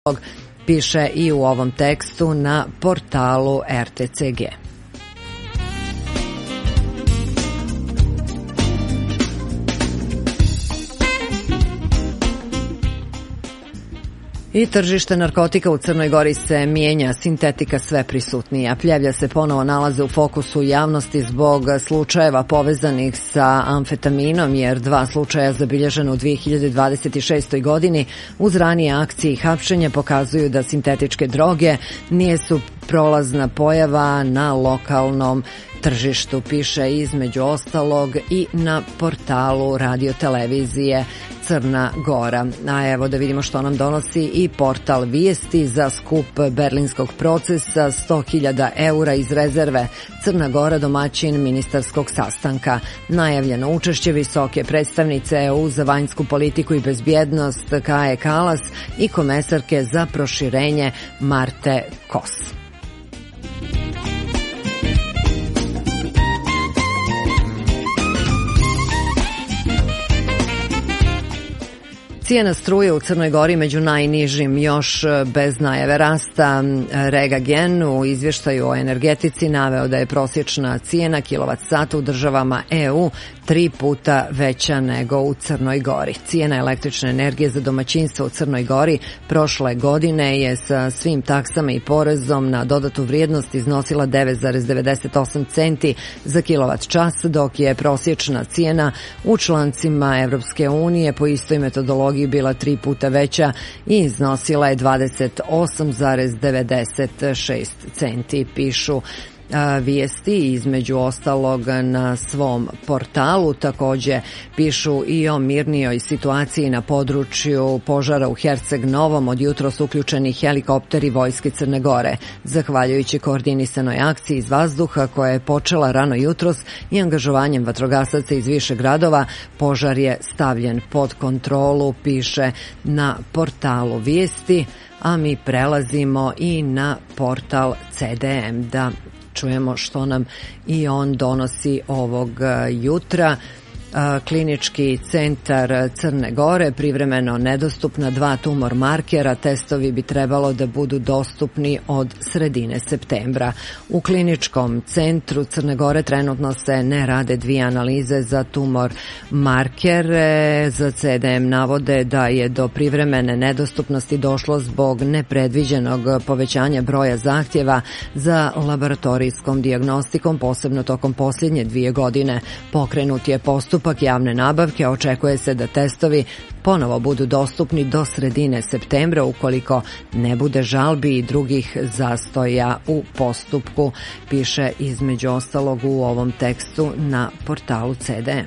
piše i u ovom tekstu na portalu RTCG. I tržište narkotika u Crnoj Gori se mijenja, sintetika sve prisutnija. Pljevlja se ponovo nalaze u fokusu javnosti zbog slučajeva povezanih sa amfetaminom, jer 2 slučaja zabilježena u 2026. godini uz ranije akcije i hapšenja pokazuju da sintetičke droge nisu prolazna pojava na lokalnom tržištu, piše između ostalog i na portalu radio-televizije Crna Gora. A evo da vidimo što nam donosi i portal Vijesti za skup berlinskog procesa, 100.000 eura iz rezerve. Crna Gora domaćin ministarskog sastanka. Najavljeno učešće visoke predstavnice EU za vanjsku politiku i bezbjednost Kaje Kalas i komesarke za proširenje Marte Kos. Cijena struje u Crnoj Gori među najnižim, još bez najave rasta. Regagen u izvještaju o energetici naveo da je prosječna cijena kilovat-sata u državama EU 3 puta veća nego u Crnoj Gori. Cijena električne energije za domaćinstvo u Crnoj Gori prošle godine je sa svim taksama i porezom na dodatu vrijednost iznosila 9,98 centi za kilovat čas, dok je prosječna cijena u člancima Evropske unije po istoj metodologiji bila 3 puta veća i iznosila je 28,96 centi, pišu Vijesti. Između ostalog na svom portalu također pišu i o mirnijoj situaciji na području požara u Herceg Novom. Od jutros uključeni helikopteri Vojske Crne Gore. Zahvaljujući koordinisanoj akciji iz vazduha koja je počela rano jutros i angažovanjem vatrogasaca iz više gradova, požar je stavljen pod kontrolu, piše na portalu Vijesti, a mi prelazimo i na portal CDM da čujemo što nam i on donosi ovog jutra. Klinički centar Crne Gore privremeno nedostupna 2 tumor markera. Testovi bi trebalo da budu dostupni od sredine septembra. U kliničkom centru Crne Gore trenutno se ne rade 2 analize za tumor markere. Za CDM navode da je do privremene nedostupnosti došlo zbog nepredviđenog povećanja broja zahtjeva za laboratorijskom dijagnostikom, posebno tokom posljednje 2 godine. Pokrenut je postupak javne nabavke, očekuje se da testovi ponovo budu dostupni do sredine septembra ukoliko ne bude žalbi i drugih zastoja u postupku, piše između ostalog u ovom tekstu na portalu CDM.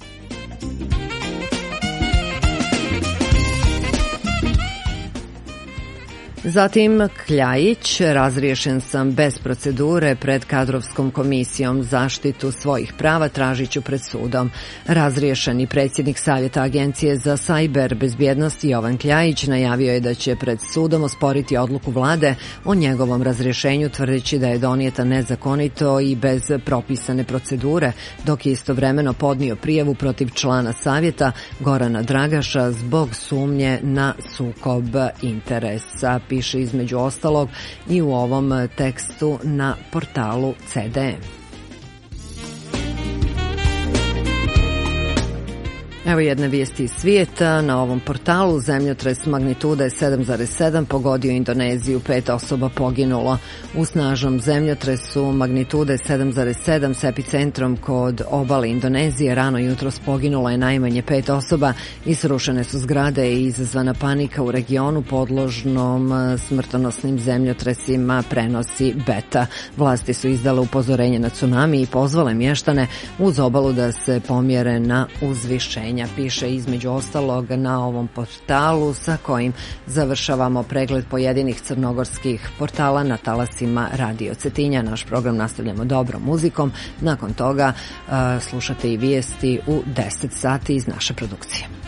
Zatim Kljajić, razriješen sam bez procedure pred kadrovskom komisijom, zaštitu svojih prava tražit ću pred sudom. Razriješeni predsjednik Savjeta Agencije za sajber bezbjednost Jovan Kljajić najavio je da će pred sudom osporiti odluku vlade o njegovom razrješenju, tvrdeći da je donijeta nezakonito i bez propisane procedure, dok je istovremeno podnio prijavu protiv člana savjeta Gorana Dragaša zbog sumnje na sukob interesa, piše između ostalog i u ovom tekstu na portalu CDM. Evo jedne vijesti iz svijeta. Na ovom portalu zemljotres magnitude 7,7 pogodio Indoneziju, 5 osoba poginulo. U snažnom zemljotresu magnitude 7,7 s epicentrom kod obale Indonezije rano jutros poginulo je najmanje 5 osoba i srušene su zgrade i izazvana panika u regionu podložnom smrtonosnim zemljotresima, prenosi Beta. Vlasti su izdale upozorenje na tsunami i pozvale mještane uz obalu da se pomjere na uzvišenja, piše između ostalog na ovom portalu sa kojim završavamo pregled pojedinih crnogorskih portala na talasima Radio Cetinja. Naš program nastavljamo dobrom muzikom. Nakon toga slušate i vijesti u 10 sati iz naše produkcije.